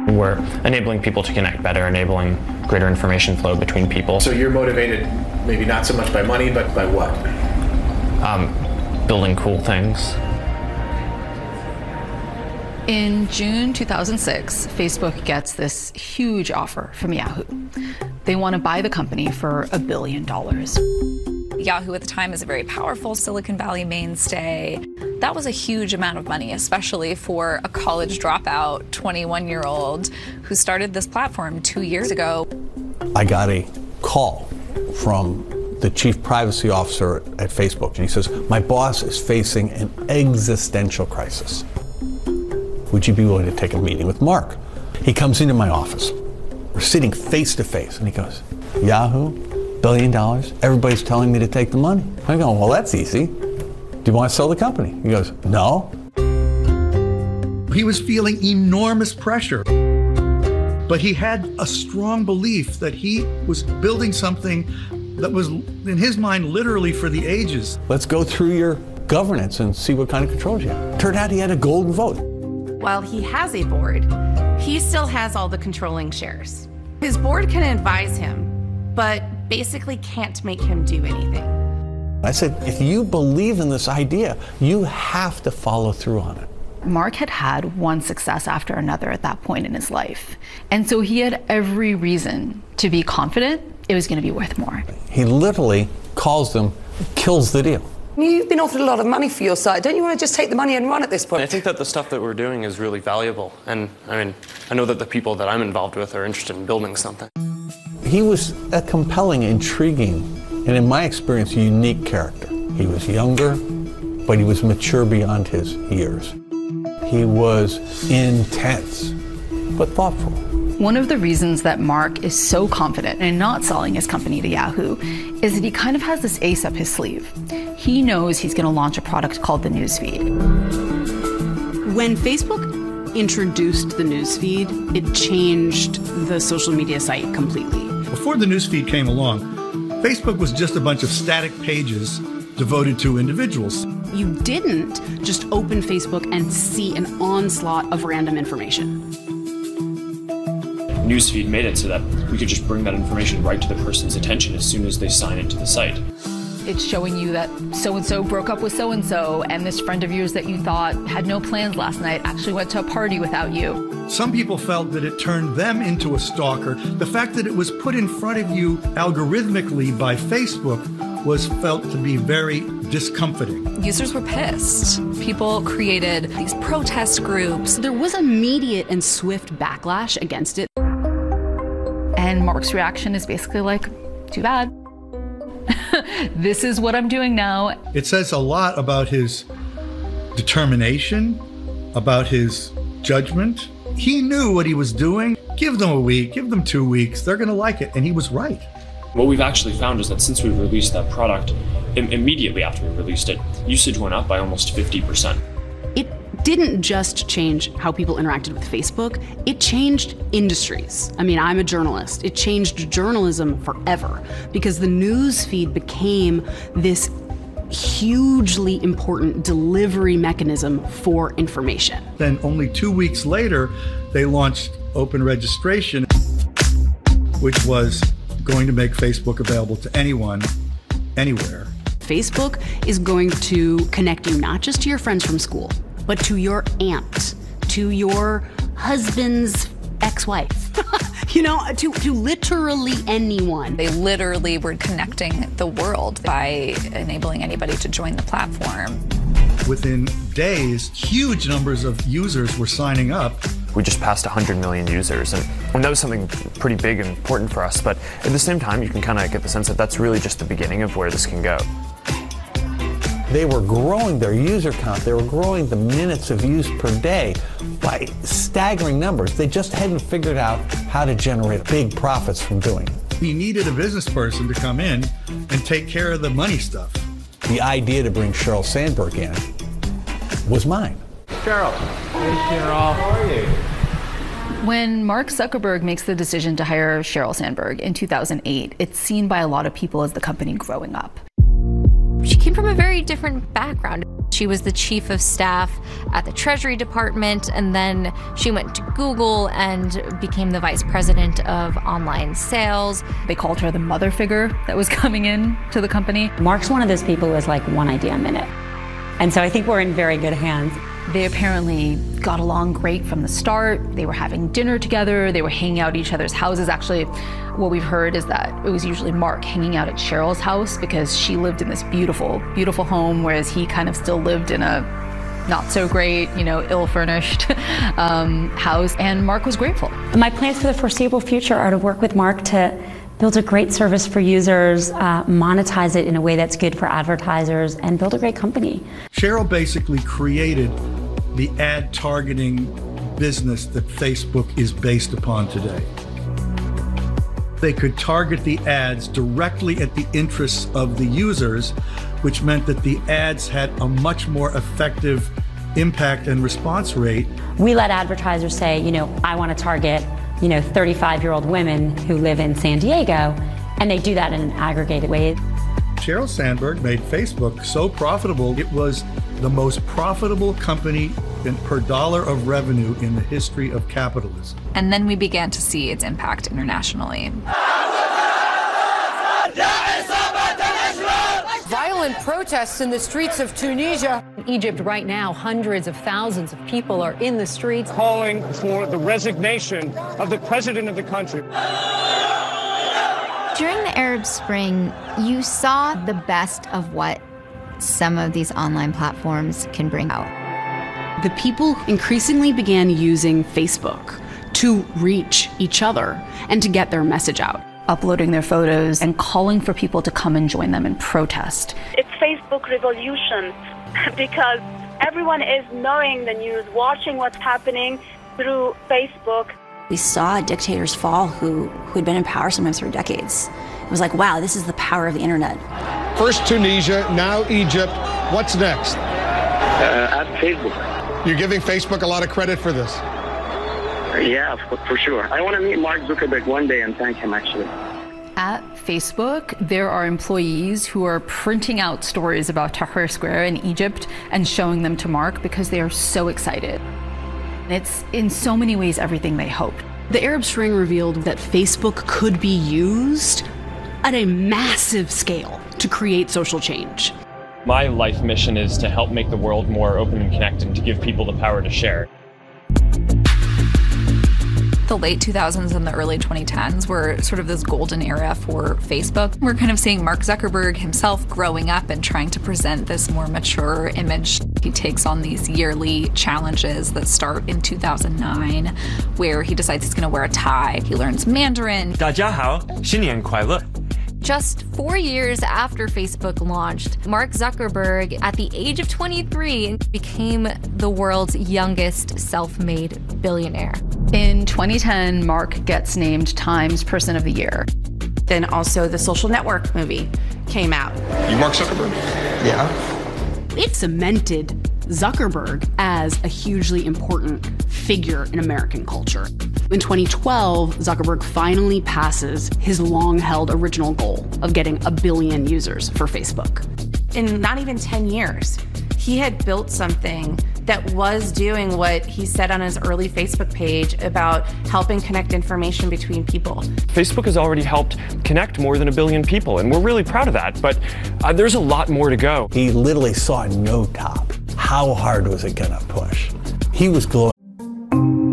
We're enabling people to connect better, enabling greater information flow between people. So you're motivated maybe not so much by money, but by what? Building cool things. In June 2006, Facebook gets this huge offer from Yahoo. They want to buy the company for $1 billion. Yahoo at the time is a very powerful Silicon Valley mainstay. That was a huge amount of money, especially for a college dropout 21-year-old who started this platform 2 years ago. I got a call from the chief privacy officer at Facebook, and he says, my boss is facing an existential crisis. Would you be willing to take a meeting with Mark? He comes into my office. We're sitting face to face, and he goes, Yahoo, $1 billion, everybody's telling me to take the money. I go, well, that's easy. Do you want to sell the company? He goes, no. He was feeling enormous pressure, but he had a strong belief that he was building something that was, in his mind, literally for the ages. Let's go through your governance and see what kind of controls you have. Turned out he had a golden vote. While he has a board, he still has all the controlling shares. His board can advise him, but basically can't make him do anything. I said, if you believe in this idea, you have to follow through on it. Mark had had one success after another at that point in his life. And so he had every reason to be confident it was going to be worth more. He literally calls them, kills the deal. You've been offered a lot of money for your site. Don't you want to just take the money and run at this point? I think that the stuff that we're doing is really valuable. And I know that the people that I'm involved with are interested in building something. He was a compelling, intriguing, and in my experience, unique character. He was younger, but he was mature beyond his years. He was intense, but thoughtful. One of the reasons that Mark is so confident in not selling his company to Yahoo is that he kind of has this ace up his sleeve. He knows he's going to launch a product called the Newsfeed. When Facebook introduced the Newsfeed, it changed the social media site completely. Before the Newsfeed came along, Facebook was just a bunch of static pages devoted to individuals. You didn't just open Facebook and see an onslaught of random information. Newsfeed made it so that we could just bring that information right to the person's attention as soon as they sign into the site. It's showing you that so-and-so broke up with so-and-so, and this friend of yours that you thought had no plans last night actually went to a party without you. Some people felt that it turned them into a stalker. The fact that it was put in front of you algorithmically by Facebook was felt to be very discomforting. Users were pissed. People created these protest groups. There was immediate and swift backlash against it. And Mark's reaction is basically like, too bad. This is what I'm doing now. It says a lot about his determination, about his judgment. He knew what he was doing. Give them a week, give them 2 weeks, they're gonna like it, and he was right. What we've actually found is that since we released that product, immediately after we released it, usage went up by almost 50%. It didn't just change how people interacted with Facebook, it changed industries. I mean, I'm a journalist. It changed journalism forever because the news feed became this hugely important delivery mechanism for information. Then only 2 weeks later, they launched open registration, which was going to make Facebook available to anyone, anywhere. Facebook is going to connect you not just to your friends from school, but to your aunt, to your husband's ex-wife, you know, to literally anyone. They literally were connecting the world by enabling anybody to join the platform. Within days, huge numbers of users were signing up. We just passed 100 million users, and that was something pretty big and important for us, but at the same time, you can kind of get the sense that that's really just the beginning of where this can go. They were growing their user count. They were growing the minutes of use per day by staggering numbers. They just hadn't figured out how to generate big profits from doing it. He needed a business person to come in and take care of the money stuff. The idea to bring Sheryl Sandberg in was mine. Sheryl. Hey, Sheryl. How are you? When Mark Zuckerberg makes the decision to hire Sheryl Sandberg in 2008, it's seen by a lot of people as the company growing up. She came from from a very different background. She was the chief of staff at the Treasury Department, and then she went to Google and became the vice president of online sales. They called her the mother figure that was coming in to the company. Mark's one of those people who has like one idea a minute. And so I think we're in very good hands. They apparently got along great from the start. They were having dinner together. They were hanging out at each other's houses. Actually, what we've heard is that it was usually Mark hanging out at Cheryl's house because she lived in this beautiful, beautiful home, whereas he kind of still lived in a not so great, ill-furnished house. And Mark was grateful. My plans for the foreseeable future are to work with Mark to build a great service for users, monetize it in a way that's good for advertisers, and build a great company. Cheryl basically created the ad targeting business that Facebook is based upon today. They could target the ads directly at the interests of the users, which meant that the ads had a much more effective impact and response rate. We let advertisers say, I want to target 35-year-old women who live in San Diego, and they do that in an aggregated way. Sheryl Sandberg made Facebook so profitable, it was the most profitable company per dollar of revenue in the history of capitalism. And then we began to see its impact internationally. Violent protests in the streets of Tunisia. In Egypt right now, hundreds of thousands of people are in the streets. Calling for the resignation of the president of the country. During the Arab Spring, you saw the best of what some of these online platforms can bring out. The people increasingly began using Facebook to reach each other and to get their message out. Uploading their photos and calling for people to come and join them in protest. It's Facebook revolution because everyone is knowing the news, watching what's happening through Facebook. We saw dictators fall who'd been in power sometimes for decades. It was like, wow, this is the power of the internet. First Tunisia, now Egypt. What's next? At Facebook. You're giving Facebook a lot of credit for this. Yeah, for sure. I want to meet Mark Zuckerberg one day and thank him, actually. At Facebook, there are employees who are printing out stories about Tahrir Square in Egypt and showing them to Mark because they are so excited. It's in so many ways everything they hoped. The Arab Spring revealed that Facebook could be used at a massive scale to create social change. My life mission is to help make the world more open and connected and to give people the power to share. The late 2000s and the early 2010s were sort of this golden era for Facebook. We're kind of seeing Mark Zuckerberg himself growing up and trying to present this more mature image. He takes on these yearly challenges that start in 2009, where he decides he's going to wear a tie. He learns Mandarin. 大家好，新年快乐。 Just 4 years after Facebook launched, Mark Zuckerberg, at the age of 23, became the world's youngest self-made billionaire. In 2010, Mark gets named Time's Person of the Year. Then also the Social Network movie came out. You Mark Zuckerberg? Yeah. It cemented Zuckerberg as a hugely important figure in American culture. In 2012, Zuckerberg finally passes his long-held original goal of getting 1 billion users for Facebook. In not even 10 years, he had built something that was doing what he said on his early Facebook page about helping connect information between people. Facebook has already helped connect more than 1 billion people, and we're really proud of that, but there's a lot more to go. He literally saw no top. How hard was it gonna push? He was glowing.